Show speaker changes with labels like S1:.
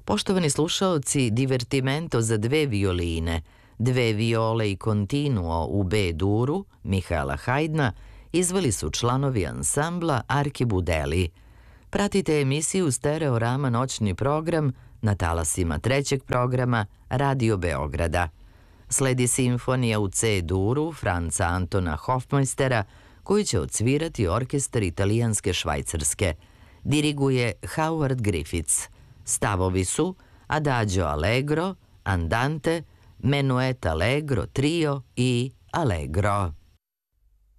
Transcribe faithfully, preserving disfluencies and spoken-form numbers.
S1: Poštovani slušaoci, divertimento za dve violine, dve viole i continuo u B-duru Mihaela Hajdna izveli su članovi ansambla Archibudeli. Pratite emisiju Stereorama noćni program na talasima trećeg programa Radio Beograda. Sledi simfonija u C-duru Franca Antona Hofmeistera, koju će odsvirati orkestar italijanske Švajcarske. Diriguje Howard Griffiths. Stavovi su Adagio Allegro, Andante, Menuet Allegro Trio i Allegro.